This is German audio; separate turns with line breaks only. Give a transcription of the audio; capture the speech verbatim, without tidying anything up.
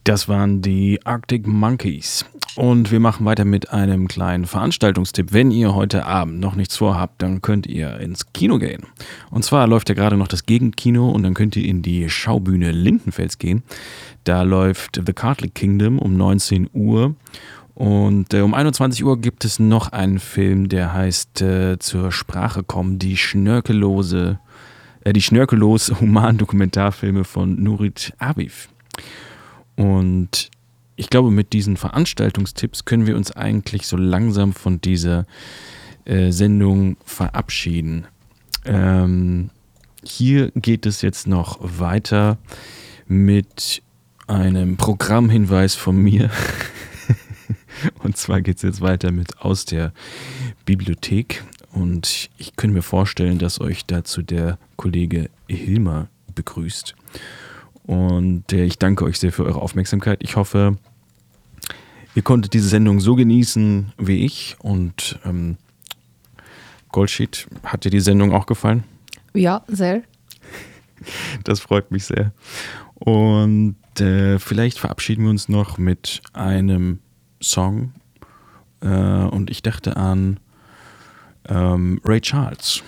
Das waren die Arctic Monkeys. Und wir machen weiter mit einem kleinen Veranstaltungstipp. Wenn ihr heute Abend noch nichts vorhabt, dann könnt ihr ins Kino gehen. Und zwar läuft ja gerade noch das Gegenkino und dann könnt ihr in die Schaubühne Lindenfels gehen. Da läuft The Cardlick Kingdom um neunzehn Uhr. Und äh, um einundzwanzig Uhr gibt es noch einen Film, der heißt äh, Zur Sprache kommen, die schnörkellose, äh, die schnörkellos Human-Dokumentarfilme von Nurit Avif. Und ich glaube, mit diesen Veranstaltungstipps können wir uns eigentlich so langsam von dieser äh, Sendung verabschieden. Ähm, hier geht es jetzt noch weiter mit einem Programmhinweis von mir. Und zwar geht es jetzt weiter mit Aus der Bibliothek. Und ich könnte mir vorstellen, dass euch dazu der Kollege Hilmar begrüßt. Und äh, ich danke euch sehr für eure Aufmerksamkeit. Ich hoffe, ihr konntet diese Sendung so genießen wie ich. Und ähm, Goldsheet, hat dir die Sendung auch gefallen?
Ja, sehr.
Das freut mich sehr. Und äh, vielleicht verabschieden wir uns noch mit einem Song. Äh, und ich dachte an ähm, Ray Charles.